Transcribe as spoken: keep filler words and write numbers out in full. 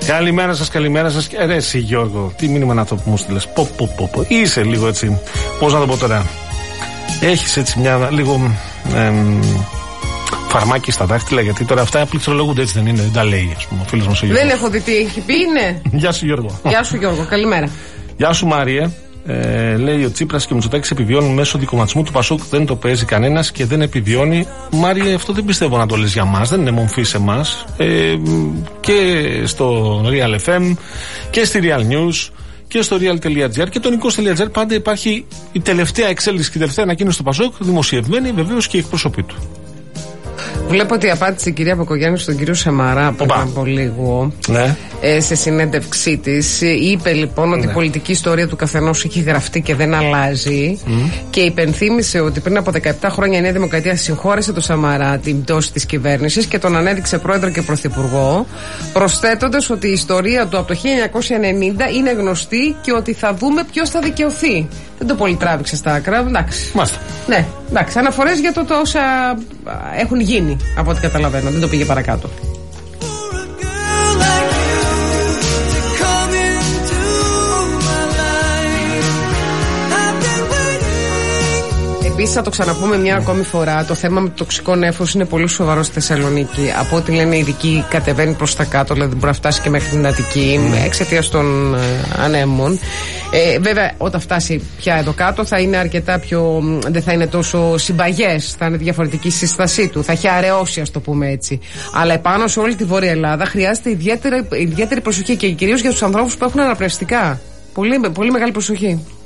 Καλημέρα σας, καλημέρα σας. Ε, ρε, εσύ Γιώργο, τι μήνυμα είναι αυτό που μου στείλες? Πω, πω, πω, πω. Είσαι λίγο έτσι. Πώς να το πω τώρα. Έχεις έτσι μια λίγο. Εμ, φαρμάκι στα δάχτυλα, γιατί τώρα αυτά πληκτρολογούνται, έτσι δεν είναι? Δεν τα λέει, ας πούμε, ο φίλος μας ο Γιώργος. Δεν έχω δει τι έχει πει, είναι. Γεια σου Γιώργο. Γεια σου Γιώργο, καλημέρα. Γεια σου Μάριε. Ε, λέει ο Τσίπρας και ο Μητσοτάκης επιβιώνουν μέσω δικομματισμού του Πασόκ. Δεν το παίζει κανένας και δεν επιβιώνει. Μάριε, αυτό δεν πιστεύω να το λες για μας. Δεν είναι μομφή σε εμάς. Ε, και στο Real εφ εμ και στη Real News και στο real.gr και το nikos.gr πάντα υπάρχει η τελευταία εξέλιξη και η τελευταία ανακοίνωση του Πασόκ, δημοσιευμένη βεβαίως και η εκπροσωπή του. Βλέπω ότι απάντησε η κυρία Μπακογιάννη στον κύριο Σαμαρά πριν από λίγο, ναι. ε, σε συνέντευξή της. Είπε λοιπόν ότι ναι. η πολιτική ιστορία του καθενός έχει γραφτεί και δεν αλλάζει. Mm. Και υπενθύμησε ότι πριν από δεκαεπτά χρόνια η Νέα Δημοκρατία συγχώρεσε τον Σαμαρά την πτώση της κυβέρνησης και τον ανέδειξε πρόεδρο και πρωθυπουργό, προσθέτοντας ότι η ιστορία του από το χίλια εννιακόσια ενενήντα είναι γνωστή και ότι θα δούμε ποιος θα δικαιωθεί. Δεν το πολύ τράβηξε στα άκρα, εντάξει. Μάλιστα. Ναι, εντάξει. Αναφορές για το, το όσα έχουν γίνει, από ό,τι καταλαβαίνω. Δεν το πήγε παρακάτω. Επίσης, θα το ξαναπούμε μια ακόμη φορά. Το θέμα με το τοξικό νέφος είναι πολύ σοβαρό στη Θεσσαλονίκη. Από ό,τι λένε οι ειδικοί, κατεβαίνει προς τα κάτω, δηλαδή μπορεί να φτάσει και μέχρι την Αττική mm. εξαιτίας των ε, ανέμων. Ε, βέβαια, όταν φτάσει πια εδώ κάτω, θα είναι αρκετά πιο. Δεν θα είναι τόσο συμπαγές, θα είναι διαφορετική σύστασή του. Θα έχει αραιώσει, ας το πούμε έτσι. Αλλά επάνω σε όλη τη Βόρεια Ελλάδα χρειάζεται ιδιαίτερη, ιδιαίτερη προσοχή και κυρίως για τους ανθρώπους που έχουν αναπνευστικά. Πολύ, πολύ μεγάλη προσοχή.